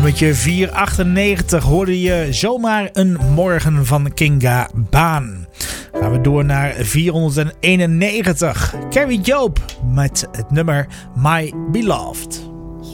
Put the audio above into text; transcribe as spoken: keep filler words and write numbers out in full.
nummertje vierhonderdachtennegentig hoorde je Zomaar een Morgen van Kinga Baan. Gaan we door naar vierhonderdeenennegentig. Carrie Job met het nummer My Beloved.